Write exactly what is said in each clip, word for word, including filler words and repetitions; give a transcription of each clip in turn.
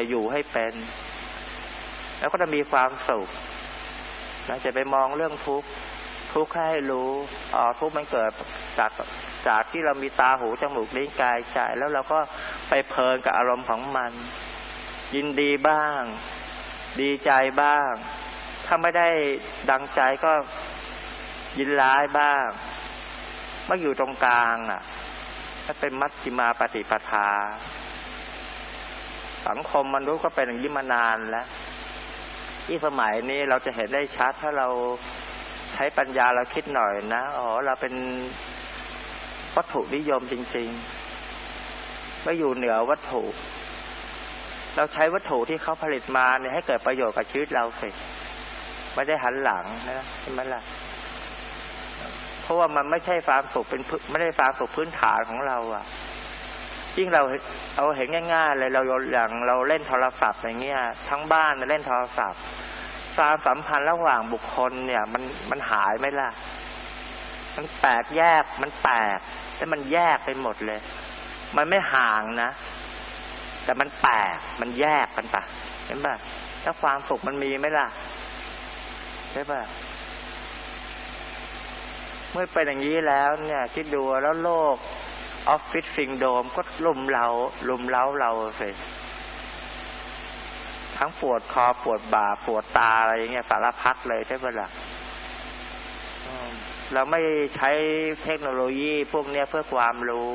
อยู่ให้เป็นแล้วก็จะมีความสุขนะจะไปมองเรื่องทุกข์ทุกข์ให้รู้อ๋อทุกข์มันเกิดจากจากที่เรามีตาหูจมูกลิ้นกายใจแล้วเราก็ไปเพลินกับอารมณ์ของมันยินดีบ้างดีใจบ้างถ้าไม่ได้ดังใจก็ยินร้ายบ้างเมื่ออยู่ตรงกลางอ่ะถ้าเป็นมัชฌิมาปฏิปทาสังคมมนุษย์ก็เป็นอย่างนี้มานานแล้วที่สมัยนี้เราจะเห็นได้ชัดถ้าเราใช้ปัญญาเราคิดหน่อยนะอ๋อเราเป็นวัตถุนิยมจริงๆไม่อยู่เหนือวัตถุเราใช้วัตถุที่เขาผลิตมาเนี่ยให้เกิดประโยชน์กับชีวิตเราสิไม่ได้หันหลังนะใช่ไหมล่ะเพราะว่ามันไม่ใช่ความสุขเป็นไม่ได้ความสุขพื้นฐานของเราอ่ะยิ่งเราเอาเห็นง่ายๆเลยเราอย่างเราเล่นโทรศัพท์อย่างเงี้ยทั้งบ้านเล่นโทรศัพท์ความสัมพันธ์ระหว่างบุคคลเนี่ยมันมันหายไหมล่ะมันแตกแยกมันแตกแต่มันแยกไปหมดเลยมันไม่ห่างนะแต่มันแตกมันแยกกันปะเห็นป่ะถ้าความสุขมันมีไหมล่ะใช่ป่ะเมื่อเป็นอย่างนี้แล้วเนี่ยคิดดูแล้วโลกออฟฟิศซินโดรมก็ลุมเราลุมเล้าเราสิทั้งปวดคอปวดบ่าปวดตาอะไรอย่างเงี้ยสารพัดเลยใช่ป่ะล่ะเราไม่ใช้เทคโนโลยีพวกนี้เพื่อความรู้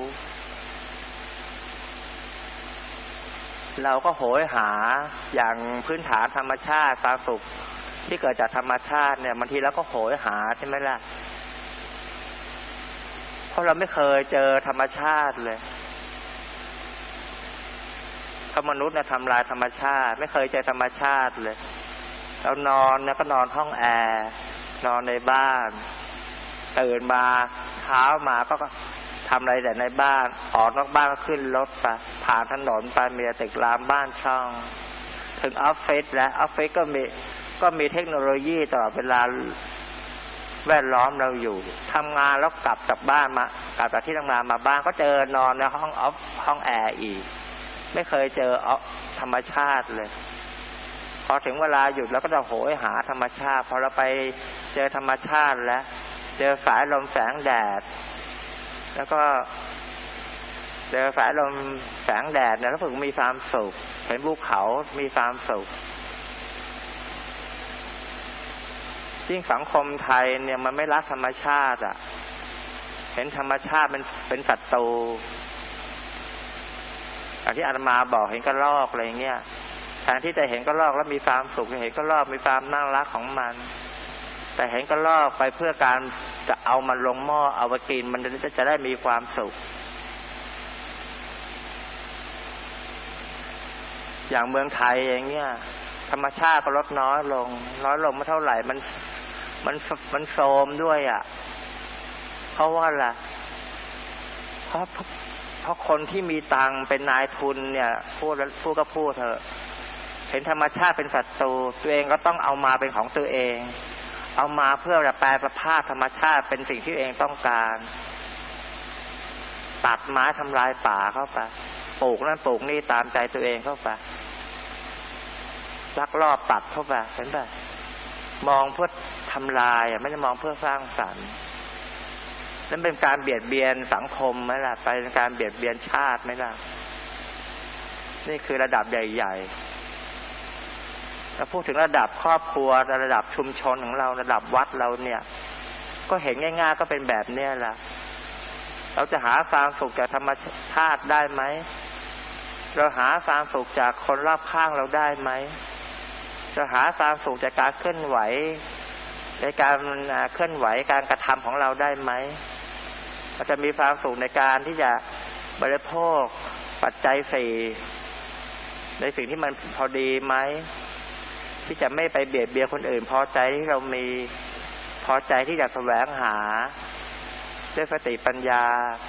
เราก็โหยหาอย่างพื้นฐานธรรมชาติความสุขที่เกิดจากธรรมชาติเนี่ยบางทีเราก็โหยหาใช่ไหมล่ะเพราะเราไม่เคยเจอธรรมชาติเลยถ้ามนุษย์เนี่ยทำลายธรรมชาติไม่เคยเจอธรรมชาติเลยเรานอนเนี่ยก็นอนห้องแอร์นอนในบ้านตื่นมาเช้ามาก็ทำอะไรแต่ในบ้านออกนอกบ้านก็ขึ้นรถไปผ่านถนนไปมีตึกรามบ้านช่องถึงออฟฟิศแล้วออฟฟิศก็มีก็มีเทคโนโลยีตลอดเวลาแวดล้อมเราอยู่ทำงานแล้วกลับจากบ้านมากลับจากที่ทำงานมาบ้านก็เจอนอนในห้องออฟห้องแอร์อีกไม่เคยเจอธรรมชาติเลยพอถึงเวลาหยุดแล้วก็จะโหยหาธรรมชาติพอเราไปเจอธรรมชาติแล้วเจอสายลมแสงแดดแล้วก็เจอสายลมแสงแดดเนี่ยแล้วผมมีความสุขเห็นภูเขามีความสุขยิ่งสังคมไทยเนี่ยมันไม่รักธรรมชาติอ่ะเห็นธรรมชาติมันเป็นศัตรูอย่างที่อาตมาบอกเห็นกระรอกอะไรเงี้ยแทนที่จะเห็นกระรอกแล้วมีความสุขเห็นกระรอกมีความน่ารักของมันแต่เห็นกระรอกไปเพื่อการจะเอามันลงหม้อเอาไปกินมันจะจะได้มีความสุขอย่างเมืองไทยอย่างเงี้ยธรรมชาติก็ลดน้อยลงน้อยลงไม่เท่าไหร่มันมันมันโทรมด้วยอ่ะเพราะว่าล่ะเพราะเพราะคนที่มีตังค์เป็นนายทุนเนี่ยพูดพูดก็พูดเถอะเห็นธรรมชาติเป็นศัตรูตัวเองก็ต้องเอามาเป็นของตัวเองเอามาเพื่อจะแปลสภาพธรรมชาติเป็นสิ่งที่ตัวเองต้องการตัดไม้ทำลายป่าเข้าไปปลูกนั่นปลูกนี่ตามใจตัวเองเข้าไปลักลอบตัดเข้าไปเห็นป่ะมองเพื่อทำลายอ่ะไม่ได้มองเพื่อสร้างสรรค์นั่นเป็นการเบียดเบียนสังคมไหมล่ะเป็นการเบียดเบียนชาติไหมล่ะนี่คือระดับใหญ่ๆถ้าพูดถึงระดับครอบครัวระดับชุมชนของเราระดับวัดเราเนี่ยก็เห็นง่ายๆก็เป็นแบบเนี้ยแหละเราจะหาความสุขจากธรรมชาติได้ไหมเราหาความสุขจากคนรอบข้างเราได้ไหมจะหาความสุขจากการเคลื่อนไหวในการเคลื่อนไหวการกระทำของเราได้ไหมเราจะมีความสุขในการที่จะบริโภคปัจจัยสี่ในสิ่งที่มันพอดีไหมที่จะไม่ไปเบียดเบียนคนอื่นพอใจที่เรามีพอใจที่จะแสวงหาด้วยสติปัญญา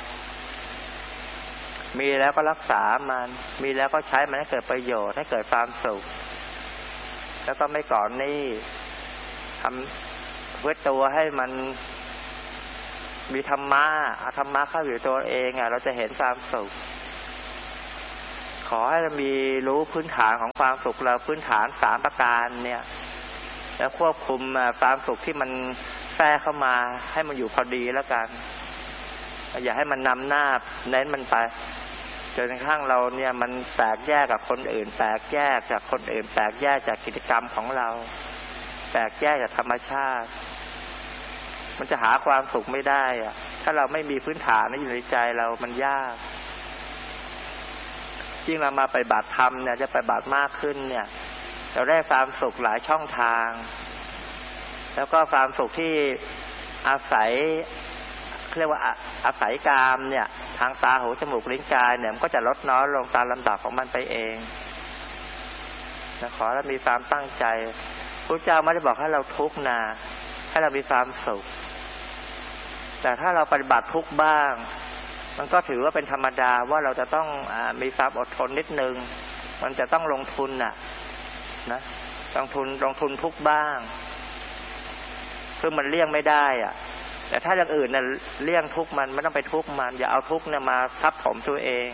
มีแล้วก็รักษามันมีแล้วก็ใช้มันให้เกิดประโยชน์ให้เกิดความสุขแล้วก็ไม่ก่อนหนี้ทำเพื่อตัวให้มันมีธรรมะเอาธรรมะเข้าอยู่ตัวเองอ่ะเราจะเห็นความสุขขอให้เรามีรู้พื้นฐานของความสุขเราพื้นฐานสามประการเนี่ยแล้วควบคุมความสุขที่มันแทรกเข้ามาให้มันอยู่พอดีแล้วกันอย่าให้มันนำหน้าเน้นมันไปจนกระทั่งเราเนี่ยมันแตกแยกกับคนอื่นแตกแยกจากคนอื่นแตกแยกจากกิจกรรมของเราแตกแยกจากธรรมชาติมันจะหาความสุขไม่ได้อะถ้าเราไม่มีพื้นฐานอยู่ในใจเรามันยากยิ่งเรามาปฏิบัติธรรมเนี่ยจะปฏิบัติมากขึ้นเนี่ยเราได้ความสุขหลายช่องทางแล้วก็ความสุขที่อาศัยเรียกว่าอาศัยกามเนี่ยทางตาหูจมูกลิ้นกายเนี่ยมันก็จะลดน้อยลงตามลำดับของมันไปเองนะขอให้มีความตั้งใจพระเจ้าไม่ได้บอกให้เราทุกข์นะให้เรามีความสุขแต่ถ้าเราปฏิบัติทุกข์บ้างมันก็ถือว่าเป็นธรรมดาว่าเราจะต้องอ่ามีความอดทนนิดนึงมันจะต้องลงทุนน่ะนะลงทุนลงทุนทุกข์บ้างคือมันเลี่ยงไม่ได้อ่ะแต่ถ้าอย่างอื่นน่ะเลี่ยงทุกข์มันไม่ต้องไปทุกข์มันอย่าเอาทุกข์เนี่ยมาทับถมตัวเอง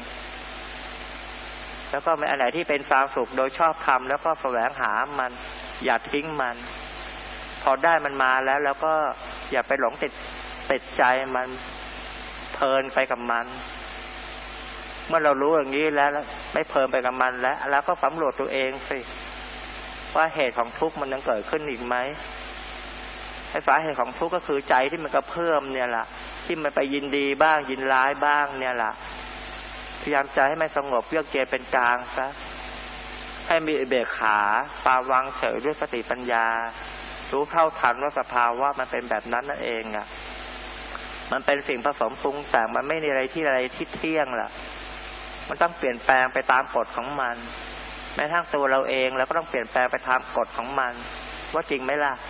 แล้วก็ไม่อันไหนที่เป็นความสุขโดยชอบธรรมแล้วก็แสวงหามันอย่าทิ้งมันพอได้มันมาแล้วแล้วก็อย่าไปหลงติดติดใจมันเพลินไปกับมันเมื่อเรารู้อย่างนี้แล้วไม่เพลินไปกับมันแล้วแล้วก็สำรวจตัวเองสิว่าเหตุของทุกข์มันยังเกิดขึ้นอีกไหมไอ้สาเหตุของทุกข์ก็คือใจที่มันกระเพื่อมเนี่ยแหละที่มันไปยินดีบ้างยินร้ายบ้างเนี่ยแหละพยายามใจให้มันสงบเยือกเย็นเป็นกลางซะให้มีอุเบกขาปาวางเฉยด้วยสติปัญญารู้เท่าทันว่าสภาวะมันเป็นแบบนั้นนั่นเองอ่ะมันเป็นสิ่งผสมปรุงแต่งมันไม่มีอะไรที่อะไรที่เที่ยงล่ะมันต้องเปลี่ยนแปลงไปตามกฎของมันแม้ทั้งตัวเราเองเราก็ต้องเปลี่ยนแปลงไปตามกฎของมันว่าจริงไหมล่ะ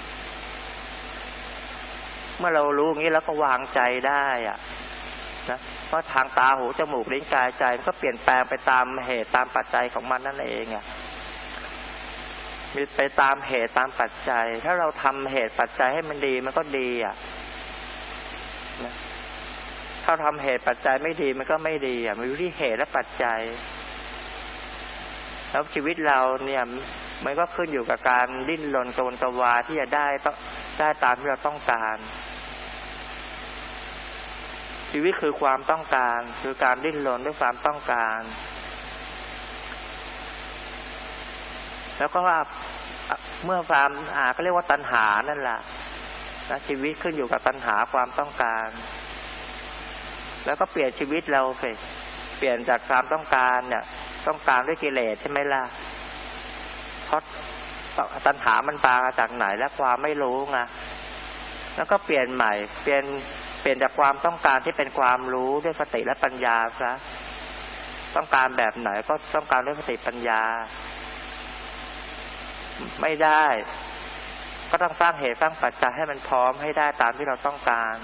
เมื่อเรารู้อย่างนี้แล้วก็วางใจได้อ่ะนะเพราะทางตาหูจมูกลิ้นกายใจมันก็เปลี่ยนแปลงไปตามเหตุตามปัจจัยของมันนั่นเองอ่ะมีไปตามเหตุตามปัจจัยถ้าเราทำเหตุปัจจัยให้มันดีมันก็ดีอ่ะนะถ้าทำเหตุปัจจัยไม่ดีมันก็ไม่ดีอ่ะมันอยู่ที่เหตุและปัจจัยแล้วชีวิตเราเนี่ยมันก็ขึ้นอยู่กับการดิ้นรนกระวนกระวายที่จะได้ต้องได้ตามที่เราต้องการชีวิตคือความต้องการคือการดิ้นรนด้วยความต้องการแล้วก็ว่าเมื่อความอ่าก็เรียกว่าตัณหานั่นแหละนะชีวิตขึ้นอยู่กับตัณหาความต้องการแล้วก็เปลี่ยนชีวิตเราไปเปลี่ยนจากความต้องการเนี่ยต้องการด้วยกิเลสใช่ไหมล่ะเพราะตัณหามันตาจากไหนและความไม่รู้ไงแล้วก็เปลี่ยนใหม่เปลี่ยนเปลี่ยนจากความต้องการที่เป็นความรู้ด้วยสติและปัญญาซะต้องการแบบไหนก็ต้องการด้วยสติปัญญาไม่ได้ก็ต้องสร้างเหตุสร้างปัจจัยให้มันพร้อมให้ได้ตามที่เราต้องการ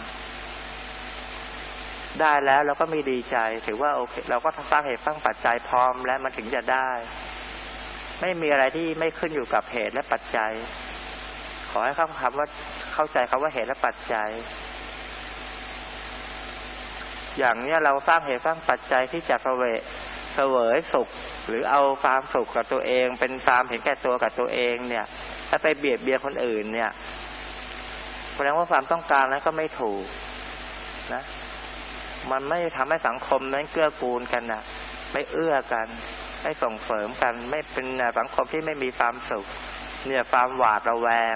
ได้แล้วเราก็มีดีใจถือว่าโอเคเราก็สร้างเหตุสร้างปัจจัยพร้อมแล้วมันถึงจะได้ไม่มีอะไรที่ไม่ขึ้นอยู่กับเหตุและปัจจัยขอให้เข้าคำว่าเข้าใจคำว่าเหตุและปัจจัยอย่างเนี้ยเราสร้างเหตุสร้างปัจจัยที่จะเสวยเสวยสุขหรือเอาความสุขกับตัวเองเป็นความเห็นแก่ตัวกับตัวเองเนี่ยถ้าไปเบียดเบียนคนอื่นเนี่ยแสดงว่าความต้องการนั้นก็ไม่ถูกนะมันไม่ทำให้สังคมนั้นเกื้อกูลกันนะไม่เอื้อกันไม่ส่งเสริมกันไม่เป็นสังคมที่ไม่มีความสุขเนี่ยความหวาดระแวง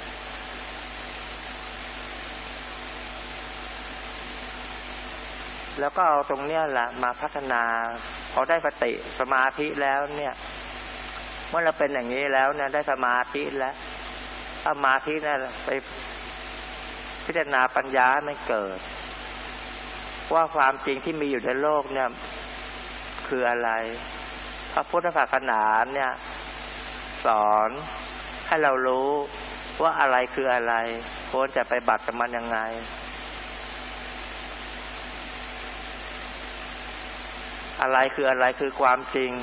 แล้วก็เอาตรงเนี้ยแหละมาพัฒนาพอได้สติสมาธิแล้วเนี่ยเมื่อเราเป็นอย่างนี้แล้วเนี่ยได้สมาธิแล้วสมาธิเนี่ยไปพิจารณาปัญญาไม่เกิดว่าความจริงที่มีอยู่ในโลกเนี่ยคืออะไรพระพุทธศาสนาเนี่ยสอนให้เรารู้ว่าอะไรคืออะไรควรจะไปบัติกับมันยังไงอะไรคืออะไรคือความจริง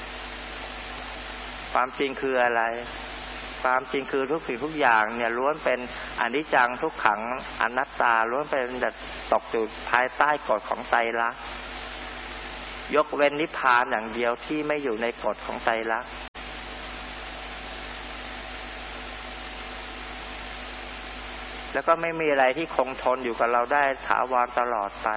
ความจริงคืออะไรความจริงคือทุกสิ่งทุกอย่างเนี่ยล้วนเป็นอนิจจังทุกขังอนัตตาล้วนเป็นแต่ตกอยู่ภายใต้กฎของไตรลักษณ์ยกเว้นนิพพานอย่างเดียวที่ไม่อยู่ในกฎของไตรลักษณ์แล้วก็ไม่มีอะไรที่คงทนอยู่กับเราได้ถาวรตลอดไป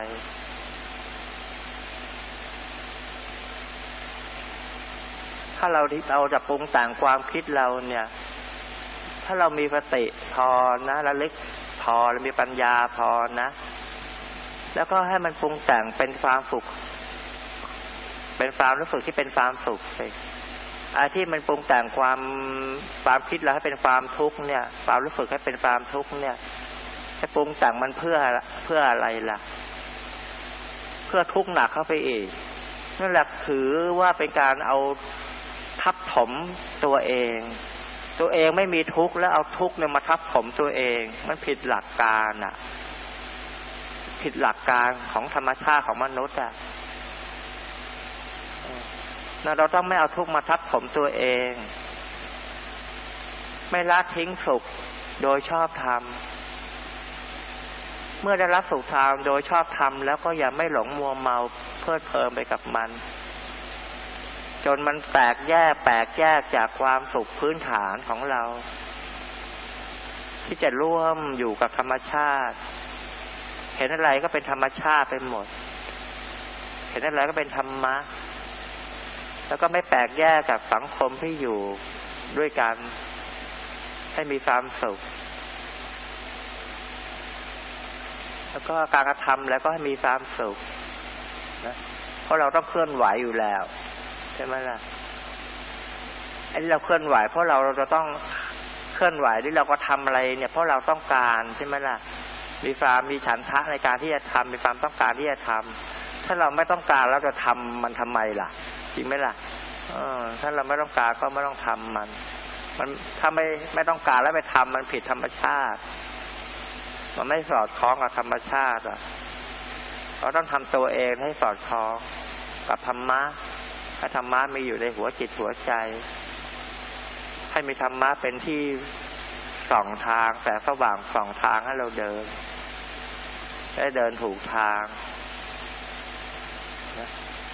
ถ้าเราเราจะปรุงแต่งความคิดเราเนี่ยถ้าเรามีสติพอนะระลึกพอและมีปัญญาพอนะแล้วก็ให้มันปรุงแต่งเป็นความสุขเป็นความรู้สึกที่เป็นความสุขไปไอ้ที่มันปรุงแต่งความความคิดเราให้เป็นความทุกข์เนี่ยความรู้สึกให้เป็นความทุกข์เนี่ยให้ปรุงแต่งมันเพื่อเพื่ออะไรล่ะเพื่อทุกข์หนักเข้าไปอีกนั่นแหละถือว่าเป็นการเอาทับถมตัวเองตัวเองไม่มีทุกข์แล้วเอาทุกข์เนี่ยมาทับถมตัวเองมันผิดหลักการอ่ะผิดหลักการของธรรมชาติของมนุษย์อ่ะเราต้องไม่เอาทุกข์มาทับถมตัวเองไม่ละทิ้งสุขโดยชอบธรรมเมื่อได้รับสุขธรรมโดยชอบธรรมแล้วก็อย่าไม่หลงมัวเมาเพลิดเพลินไปกับมันจนมันแตกแยกแตกแยกจากความสุขพื้นฐานของเราที่จะร่วมอยู่กับธรรมชาติเห็นอะไรก็เป็นธรรมชาติไปหมดเห็นอะไรก็เป็นธรรมะแล้วก็ไม่แตกแยกจากสังคมที่อยู่ด้วยกันให้มีความสุขแล้วก็การกระทำแล้วก็ให้มีความสุขนะเพราะเราต้องเคลื่อนไหวอยู่แล้วใช่ไหมล่ะไอ้เราเคลื่อนไหวเพราะเราเราจะต้องเคลื่อนไหวที่เราก็ทำอะไรเนี่ยเพราะเราต้องการใช่ไหมล่ะมีความมีฉันทะในการที่จะทำมีความต้องการที่จะทำถ้าเราไม่ต้องการเราจะทำมันทำไมล่ะจริงไหมล่ะเออถ้าเราไม่ต้องการก็ไม่ต้องทำมันมันถ้าไม่ไม่ต้องการแล้วไปทำมันผิดธรรมชาติมันไม่สอดคล้องกับธรรมชาติอ่ะเราต้องทำตัวเองให้สอดคล้องกับธรรมะให้ธรรมะมีอยู่ในหัวจิตหัวใจให้มีธรรมะเป็นที่ส่องทางแสงสว่างส่องทางให้เราเดินได้เดินถูกทางนะ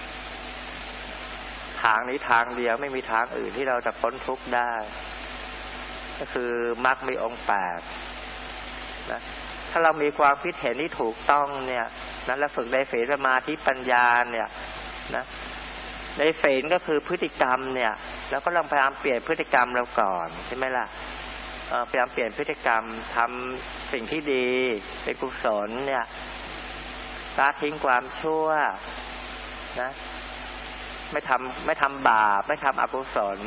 ทางนี้ทางเดียวไม่มีทางอื่นที่เราจะพ้นทุกข์ได้ก็คือมรรคมีองค์แปดนะถ้าเรามีความคิดเห็นที่ถูกต้องเนี่ยนั้นเราฝึกในศีลสมาธิปัญญาเนี่ยนะในศีลก็คือพฤติกรรมเนี่ยแล้วก็ลองพยายามเปลี่ยนพฤติกรรมเราก่อนใช่ไหมล่ะพยายามเปลี่ยนพฤติกรรมทำสิ่งที่ดีเป็นกุศลเนี่ยละทิ้งความชั่วนะไม่ทำไม่ทำบาปไม่ทำอกุศล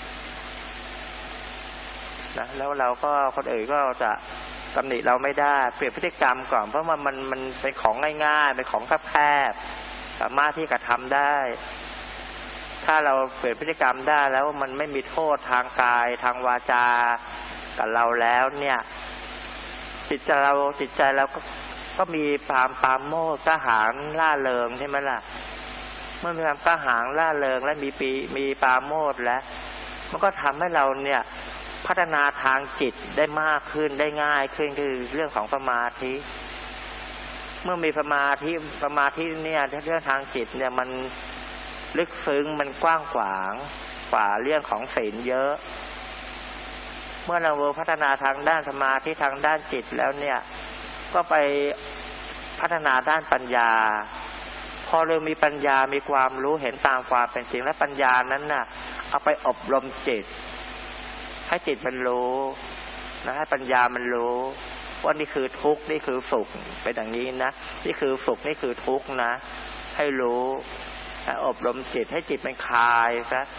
นะแล้วเราก็คนอื่นก็จะตำหนิเราไม่ได้เปลี่ยนพฤติกรรมก่อนเพราะมันมันมันเป็นของง่ายๆเป็นของแคบๆสามารถที่จะทำได้ถ้าเราเปลี่ยนพฤติกรรมได้แล้วมันไม่มีโทษทางกายทางวาจากับเราแล้วเนี่ยจิตใจเราจิตใจเราก็ก็มีความปราโมทย์กล้าหาญล่าเริงใช่ไหมล่ะเมื่อมีความกล้าหาญล่าเริงและมีปีมีปราโมทย์แล้วมันก็ทำให้เราเนี่ยพัฒนาทางจิตได้มากขึ้นได้ง่ายขึ้นคือเรื่องของสมาธิเมื่อมีสมาธิสมาธิเนี่ยเรื่องทางจิตเนี่ยมันลึกซึ้งมันกว้างขวางกว่าเรื่องของศีลเยอะเมื่อเราพัฒนาทางด้านสมาธิทางด้านจิตแล้วเนี่ยก็ไปพัฒนาด้านปัญญาพอเรามีปัญญามีความรู้เห็นตามความเป็นจริงและปัญญานั้นน่ะเอาไปอบรมจิตให้จิตมันรู้นะให้ปัญญามันรู้ว่านี่คือทุกข์นี่คือสุขเป็นอย่างนี้นะนี่คือสุขนี่คือทุกข์นะให้รู้อบรมจิตให้จิตมันคลายซะ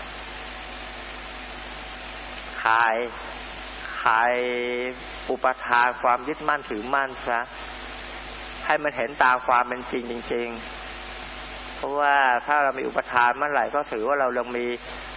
คลายคลายอุปทานความยึดมั่นถือมั่นซะให้มันเห็นตามความเป็นจริงจริงๆเพราะว่าถ้าเรามีอุปทานเมื่อไหร่ก็ถือว่าเรายังมี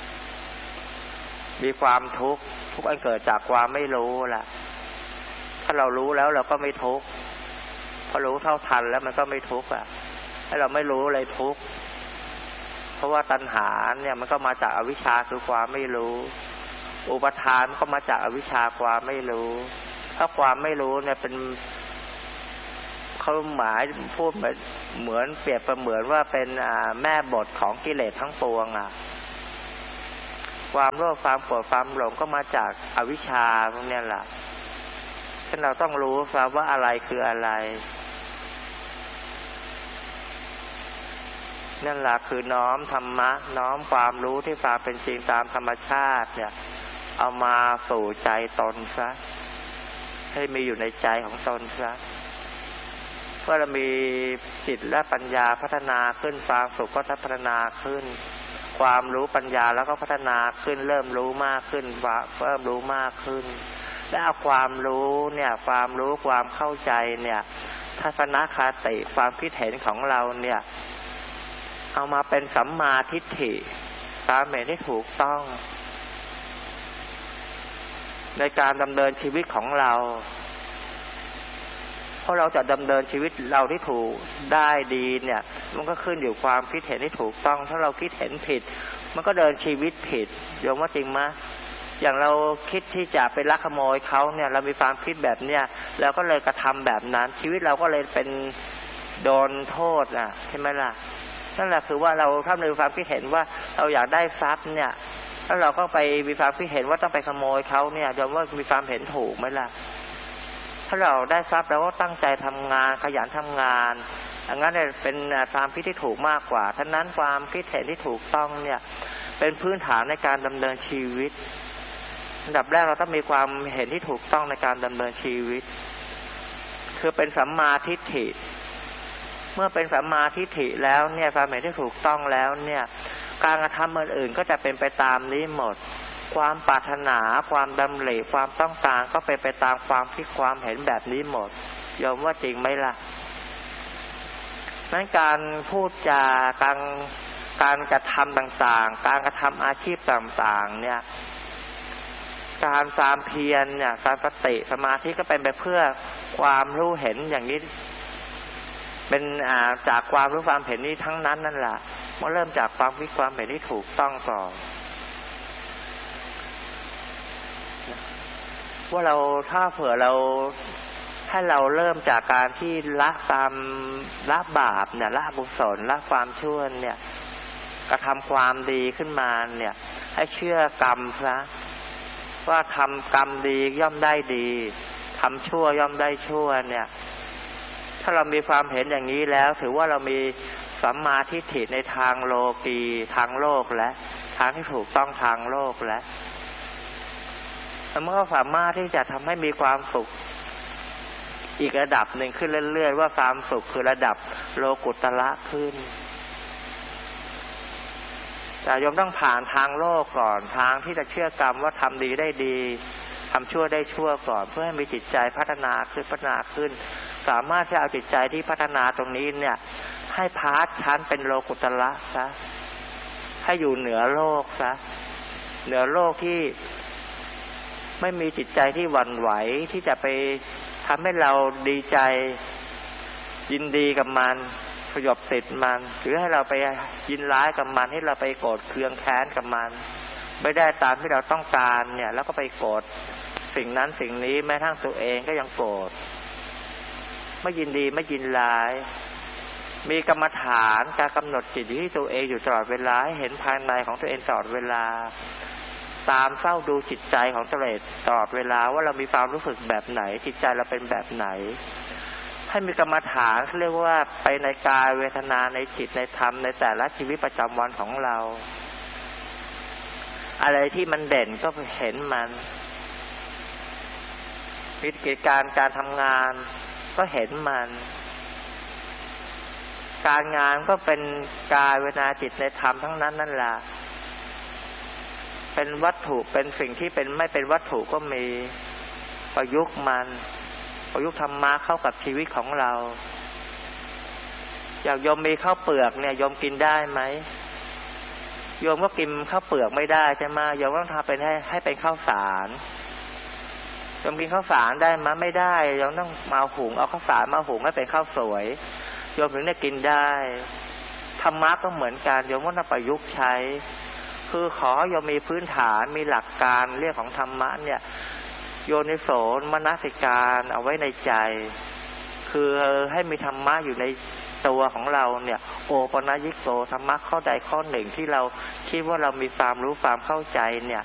มีความทุกข์ทุกข์อันเกิดจากความไม่รู้ล่ะถ้าเรารู้แล้วเราก็ไม่ทุกข์พอรู้เท่าทันแล้วมันก็ไม่ทุกข์อ่ะให้เราไม่รู้เลยทุกข์เพราะว่าตัณหาเนี่ยมันก็มาจากอวิชชาคือความไม่รู้อุปทานก็มาจากอวิชชาความไม่รู้ถ้าความไม่รู้เนี่ยเป็นเขาหมายพูดเหมือนเปรียบประเหมือนว่าเป็นแม่บทของกิเลสทั้งปวงอ่ะความโลภความโกรธความหลงก็มาจากอวิชชาพวกนี้แหละฉะนั้นเราต้องรู้ครับว่าอะไรคืออะไรนั่นแหละคือน้อมธรรมะน้อมความรู้ที่ความเป็นจริงตามธรรมชาติเนี่ยเอามาสู่ใจตนซะให้มีอยู่ในใจของตนซะเมื่อเรามีจิตและปัญญาพัฒนาขึ้นความสุขก็พัฒนาขึ้นความรู้ปัญญาแล้วก็พัฒนาขึ้นเริ่มรู้มากขึ้นเริ่มรู้มากขึ้นและเอาความรู้เนี่ยความรู้ความเข้าใจเนี่ยทัศนคติความคิดเห็นของเราเนี่ยเอามาเป็นสัมมาทิฏฐิความเห็นที่ถูกต้องในการดำเนินชีวิตของเราเพราะเราจะดำเนินชีวิตเราที่ถูกได้ดีเนี่ยมันก็ขึ้นอยู่ความคิดเห็นที่ถูกต้องถ้าเราคิดเห็นผิดมันก็เดินชีวิตผิดโยมว่าจริงไหมอย่างเราคิดที่จะไปลักขโมยเขาเนี่ยเรามีความคิดแบบเนี้ยเราก็เลยกระทำแบบนั้นชีวิตเราก็เลยเป็นโดนโทษอ่ะใช่ไหมล่ะนั่นแหละคือว่าเราถ้ามีความคิดเห็นว่าเราอยากได้ทรัพย์เนี่ยแล้วเราก็ไปมีความคิดเห็นว่าต้องไปขโมยเขาเนี่ยโยมว่ามีความเห็นถูกไหมล่ะถ้าเราได้ทรัพย์เราก็ตั้งใจทำงานขยันทำงานอันนั้นเนี่ยเป็นความคิดที่ถูกมากกว่าฉะนั้นความคิดเห็นที่ถูกต้องเนี่ยเป็นพื้นฐานในการดำเนินชีวิตอันดับแรกเราต้องมีความเห็นที่ถูกต้องในการดำเนินชีวิตคือเป็นสัมมาทิฏฐิเมื่อเป็นสัมมาทิฏฐิแล้วเนี่ยความเห็นที่ถูกต้องแล้วเนี่ยการกระทำอื่นๆก็จะเป็นไปตามนี้หมดความปรารถนาความดำริความต้องการก็เป็นไปตามความคิดความเห็นแบบนี้หมดยอมว่าจริงไหมล่ะนั้นการพูดจาการการกระทำต่างๆการกระทำอาชีพต่างๆเนี่ยการความเพียรเนี่ยการสติสมาธิก็เป็นไปเพื่อความรู้เห็นอย่างนี้เป็นอ่าจากความรู้ความเห็นนี้ทั้งนั้นนั่นแหละมันเริ่มจากความคิดความเห็นที่ถูกต้องก่อนว่าเราถ้าเผื่อเราให้เราเริ่มจากการที่ละตามละบาปเนี่ยละอกุศลละความชั่วเนี่ยกระทำความดีขึ้นมาเนี่ยให้เชื่อกรรมซะว่าทำกรรมดีย่อมได้ดีทำชั่วย่อมได้ชั่วเนี่ยถ้าเรามีความเห็นอย่างนี้แล้วถือว่าเรามีสัมมาทิฏฐิในทางโลกีทางโลกและทางที่ถูกต้องทางโลกและแล้วมันก็สามารถที่จะทำให้มีความสุขอีกระดับหนึ่งขึ้นเรื่อยๆว่าความสุขคือระดับโลกุตระขึ้นแต่โยมต้องผ่านทางโลกก่อนทางที่จะเชื่อกรรมว่าทำดีได้ดีทำชั่วได้ชั่วก่อนเพื่อให้มีจิตใจพัฒนาขึ้นพัฒนาขึ้นสามารถที่เอาจิตใจที่พัฒนาตรงนี้เนี่ยให้พาสชั้นเป็นโลกุตระซะให้อยู่เหนือโลกซะเหนือโลกที่ไม่มีจิตใจที่หวั่นไหวที่จะไปทำให้เราดีใจยินดีกับมันสยบติดมันหรือให้เราไปยินร้ายกับมันให้เราไปโกรธเคืองแค้นกับมันไม่ได้ตามที่เราต้องการเนี่ยแล้วก็ไปโกรธสิ่งนั้นสิ่งนี้แม้ทั้งตัวเองก็ยังโกรธไม่ยินดีไม่ยินร้ายมีกรรมฐานการกำหนดจิตที่ตัวเองอยู่ตลอดเวลาให้เห็นภายในของตัวเองตลอดเวลาตามเฝ้าดูจิตใจของตัวเองตลอดเวลาว่าเรามีความรู้สึกแบบไหนจิตใจเราเป็นแบบไหนให้มีกรรมฐานเรียกว่าไปในกายเวทนาในจิตในธรรมในแต่ละชีวิตประจำวันของเราอะไรที่มันเด่นก็เห็นมันกิจการการทำงานก็เห็นมันการงานก็เป็นกายเวทนาจิตในธรรมทั้งนั้นนั่นแหละเป็นวัตถุเป็นสิ่งที่เป็นไม่เป็นวัตถุก็มีประยุกต์มันประยุกต์ธรรมะเข้ากับชีวิตของเราอยากโยมมีข้าวเปลือกเนี่ยโยมกินได้ไหมโยมก็กินข้าวเปลือกไม่ได้ใช่ไหมโยมต้องทำเป็นให้ให้เป็นข้าวสารโยมกินข้าวสารได้ไหมไม่ได้โยมต้องมาหุงเอาข้าวสารมาหุงให้เป็นข้าวสวยโยมถึงได้กินได้ธรรมะก็เหมือนกันโยมก็ต้องประยุกต์ใช้คือขอโยมมีพื้นฐานมีหลักการเรื่องของธรรมะเนี่ยโยนิโสมนสิการเอาไว้ในใจคคือให้มีธรรมะอยู่ในตัวของเราเนี่ยโอปนยิโกธรรมะข้อใดข้อหนึ่งที่เราคิดว่าเรามีความรู้ความเข้าใจเนี่ย